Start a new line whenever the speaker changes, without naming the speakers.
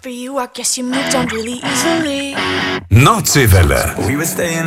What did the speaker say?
for you, I guess you moved on really easily.
Notsewelle.
We were staying